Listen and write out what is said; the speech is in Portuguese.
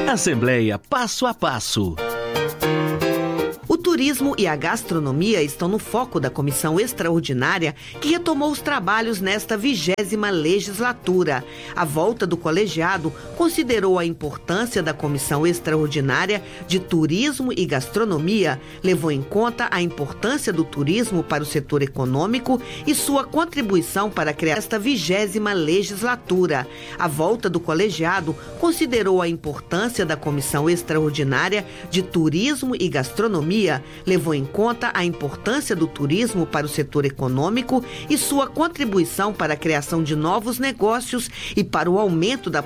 Assembleia Passo a Passo. O turismo e a gastronomia estão no foco da comissão extraordinária que retomou os trabalhos nesta 20ª legislatura. A volta do colegiado considerou a importância da comissão extraordinária de turismo e gastronomia, levou em conta a importância do turismo para o setor econômico e sua contribuição para criar esta 20ª legislatura. A volta do colegiado considerou a importância da comissão extraordinária de turismo e gastronomia, levou em conta a importância do turismo para o setor econômico e sua contribuição para a criação de novos negócios e para o aumento da